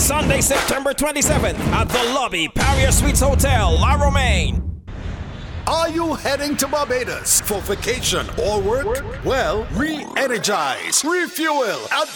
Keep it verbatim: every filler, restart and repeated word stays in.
Sunday, September twenty-seventh at the Lobby Paria Suites Hotel, La Romaine. Are you heading to Barbados for vacation or work? Well, re-energize, refuel, and